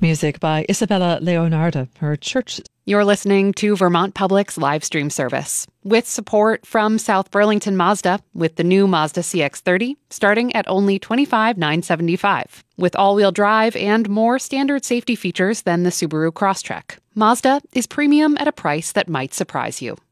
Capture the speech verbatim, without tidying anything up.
music by Isabella Leonardo. Her church. You're listening to Vermont Public's live stream service with support from South Burlington Mazda with the new Mazda C X thirty starting at only twenty-five thousand nine hundred seventy-five dollars with all-wheel drive and more standard safety features than the Subaru Crosstrek. Mazda is premium at a price that might surprise you.